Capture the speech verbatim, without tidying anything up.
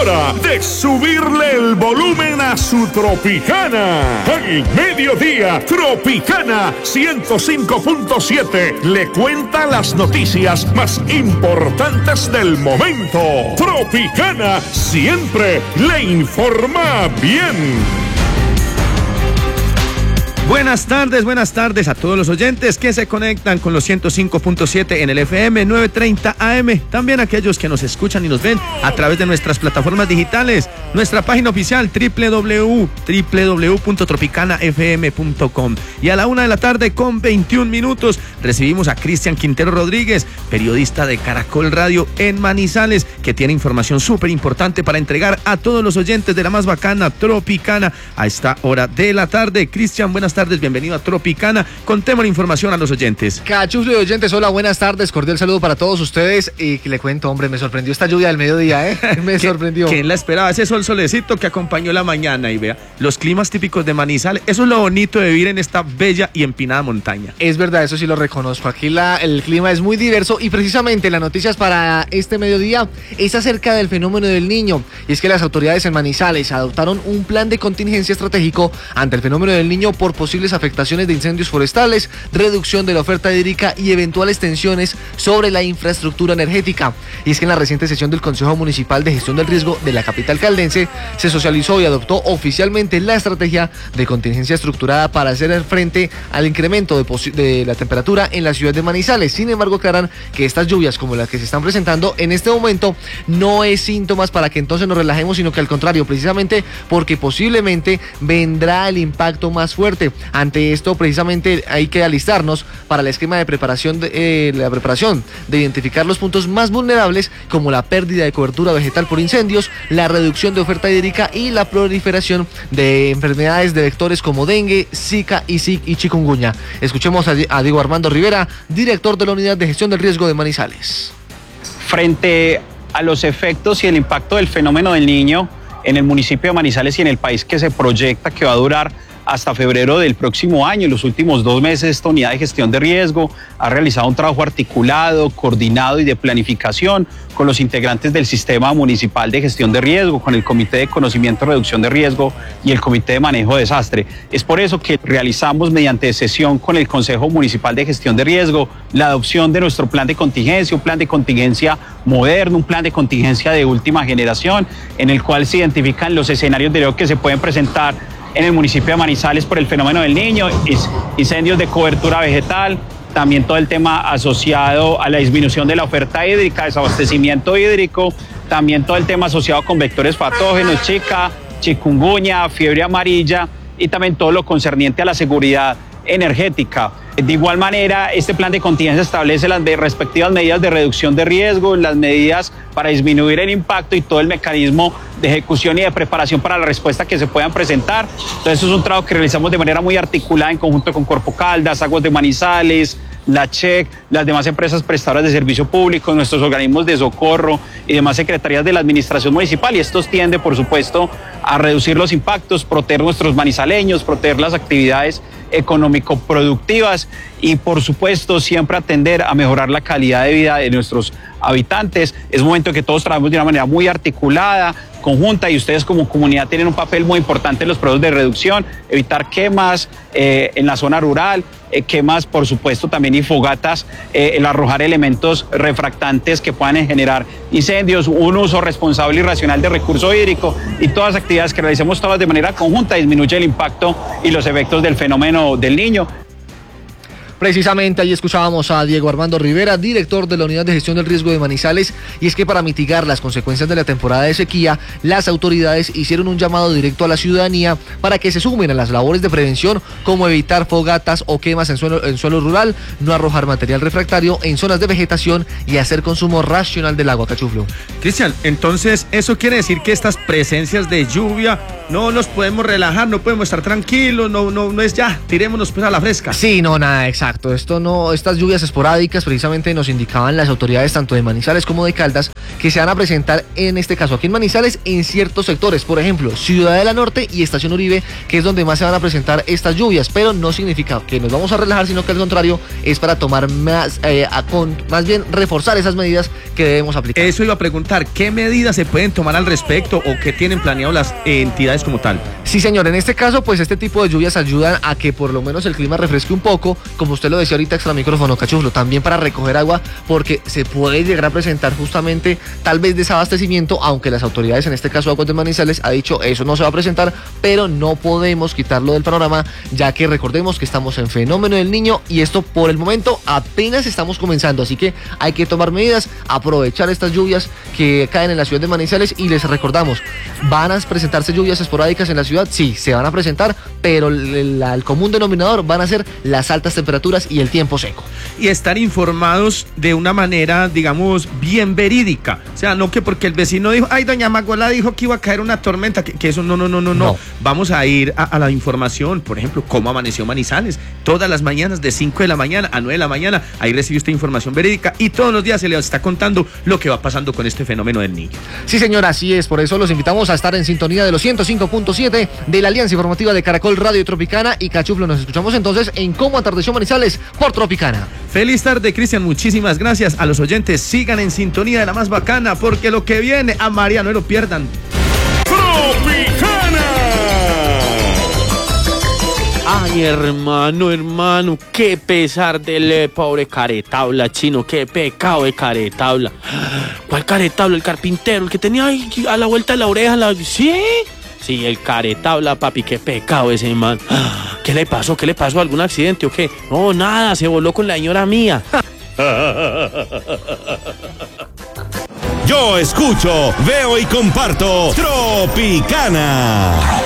hora de subirle el volumen a su Tropicana. Al mediodía, Tropicana ciento cinco punto siete le cuenta las noticias más importantes del momento. Tropicana siempre le informa bien. Buenas tardes, buenas tardes a todos los oyentes que se conectan con los ciento cinco punto siete en el F M novecientos treinta A M. También aquellos que nos escuchan y nos ven a través de nuestras plataformas digitales. Nuestra página oficial doble u doble u doble u punto tropicana f m punto com. Y a la una de la tarde con veintiún minutos recibimos a Cristian Quintero Rodríguez, periodista de Caracol Radio en Manizales, que tiene información súper importante para entregar a todos los oyentes de la más bacana Tropicana a esta hora de la tarde. Cristian, buenas tardes, bienvenido a Tropicana. Contemos la información a los oyentes. Cachuflo de oyentes, hola, buenas tardes, cordial saludo para todos ustedes. Y le cuento, hombre, me sorprendió esta lluvia del mediodía, ¿eh? Me sorprendió. ¿Quién la esperaba? Ese sol solecito que acompañó la mañana y vea, los climas típicos de Manizales, eso es lo bonito de vivir en esta bella y empinada montaña. Es verdad, eso sí lo reconozco. Aquí la, el clima es muy diverso y precisamente las noticias para este mediodía es acerca del fenómeno del Niño. Y es que las autoridades en Manizales adoptaron un plan de contingencia estratégico ante el fenómeno del Niño por posibles afectaciones de incendios forestales, reducción de la oferta hídrica y eventuales tensiones sobre la infraestructura energética. Y es que en la reciente sesión del Consejo Municipal de Gestión del Riesgo de la capital caldense se socializó y adoptó oficialmente la estrategia de contingencia estructurada para hacer frente al incremento de, posi- de la temperatura en la ciudad de Manizales. Sin embargo, aclaran que estas lluvias como las que se están presentando en este momento no es síntomas para que entonces nos relajemos, sino que al contrario, precisamente porque posiblemente vendrá el impacto más fuerte. Ante esto, precisamente hay que alistarnos para el esquema de preparación de, eh, la preparación de identificar los puntos más vulnerables, como la pérdida de cobertura vegetal por incendios, la reducción de oferta hídrica y la proliferación de enfermedades de vectores como dengue, zika y, y chikungunya. Escuchemos a, a Diego Armando Rivera, director de la Unidad de Gestión del Riesgo de Manizales. Frente a los efectos y el impacto del fenómeno del Niño en el municipio de Manizales y en el país, que se proyecta que va a durar hasta febrero del próximo año. En los últimos dos meses esta unidad de gestión de riesgo ha realizado un trabajo articulado, coordinado y de planificación con los integrantes del sistema municipal de gestión de riesgo, con el Comité de Conocimiento y Reducción de Riesgo y el Comité de Manejo de Desastre. Es por eso que realizamos mediante sesión con el Consejo Municipal de Gestión de Riesgo la adopción de nuestro plan de contingencia, un plan de contingencia moderno, un plan de contingencia de última generación, en el cual se identifican los escenarios de riesgo que se pueden presentar en el municipio de Manizales por el fenómeno del Niño, incendios de cobertura vegetal, también todo el tema asociado a la disminución de la oferta hídrica, desabastecimiento hídrico, también todo el tema asociado con vectores patógenos, Zika, chikungunya, fiebre amarilla y también todo lo concerniente a la seguridad energética. De igual manera, este plan de contingencia establece las de respectivas medidas de reducción de riesgo, las medidas para disminuir el impacto y todo el mecanismo de ejecución y de preparación para la respuesta que se puedan presentar. Entonces, eso es un trabajo que realizamos de manera muy articulada en conjunto con Corpo Caldas, Aguas de Manizales, la CHEC, las demás empresas prestadoras de servicio público, nuestros organismos de socorro y demás secretarías de la administración municipal, y esto tiende, por supuesto, a reducir los impactos, proteger nuestros manizaleños, proteger las actividades económico-productivas y, por supuesto, siempre atender a mejorar la calidad de vida de nuestros habitantes. Es momento que todos trabajemos de una manera muy articulada, conjunta, y ustedes como comunidad tienen un papel muy importante en los procesos de reducción, evitar quemas eh, en la zona rural, eh, quemas, por supuesto, también y fogatas, eh, el arrojar elementos refractantes que puedan generar incendios, un uso responsable y racional de recurso hídrico, y todas las actividades que realicemos todas de manera conjunta disminuye el impacto y los efectos del fenómeno del Niño. Precisamente ahí escuchábamos a Diego Armando Rivera, director de la Unidad de Gestión del Riesgo de Manizales, y es que para mitigar las consecuencias de la temporada de sequía, las autoridades hicieron un llamado directo a la ciudadanía para que se sumen a las labores de prevención, como evitar fogatas o quemas en suelo, en suelo rural, no arrojar material refractario en zonas de vegetación y hacer consumo racional del agua. Cachuflo. Cristian, entonces eso quiere decir que estas presencias de lluvia no nos podemos relajar, no podemos estar tranquilos, no, no, no es ya, tirémonos pues a la fresca. Sí, no, nada, exacto. Exacto, esto no, estas lluvias esporádicas precisamente nos indicaban las autoridades tanto de Manizales como de Caldas que se van a presentar en este caso aquí en Manizales en ciertos sectores, por ejemplo, Ciudadela Norte y Estación Uribe, que es donde más se van a presentar estas lluvias, pero no significa que nos vamos a relajar, sino que al contrario es para tomar más, eh, a, con, más bien reforzar esas medidas que debemos aplicar. Eso iba a preguntar, ¿qué medidas se pueden tomar al respecto o qué tienen planeado las eh, entidades como tal? Sí, señor, en este caso, pues este tipo de lluvias ayudan a que por lo menos el clima refresque un poco, como usted lo decía ahorita extra micrófono, Cachuflo, también para recoger agua, porque se puede llegar a presentar justamente tal vez desabastecimiento, aunque las autoridades, en este caso Aguas de Manizales, ha dicho eso no se va a presentar, pero no podemos quitarlo del panorama, ya que recordemos que estamos en fenómeno del niño y esto por el momento apenas estamos comenzando, así que hay que tomar medidas, aprovechar estas lluvias que caen en la ciudad de Manizales y les recordamos, ¿van a presentarse lluvias esporádicas en la ciudad? Sí, se van a presentar, pero el, el común denominador van a ser las altas temperaturas y el tiempo seco. Y estar informados de una manera, digamos, bien verídica. O sea, no que porque el vecino dijo, ay, doña Magola dijo que iba a caer una tormenta, que, que eso no, no, no, no, no. no. Vamos a ir a, a la información, por ejemplo, cómo amaneció Manizales. Todas las mañanas, de cinco de la mañana a nueve de la mañana, ahí recibe usted información verídica y todos los días se le está contando lo que va pasando con este fenómeno del niño. Sí, señor, así es. Por eso los invitamos a estar en sintonía de los ciento cinco punto siete de la Alianza Informativa de Caracol Radio Tropicana y Cachuflo. Nos escuchamos entonces en Cómo Atardeció Manizales por Tropicana. Feliz tarde, Cristian. Muchísimas gracias a los oyentes. Sigan en sintonía de la más bacana porque lo que viene a María no lo pierdan. Tropicana. Ay, hermano, hermano, qué pesar del eh, pobre Caretabla, chino, qué pecado de Caretabla. ¿Cuál Caretabla? El carpintero, el que tenía ahí a la vuelta de la oreja, la... ¿sí? Sí, el Caretabla, papi, qué pecado ese man. ¿Qué le pasó? ¿Qué le pasó? ¿Algún accidente o qué? No, nada, se voló con la señora mía. Yo escucho, veo y comparto Tropicana.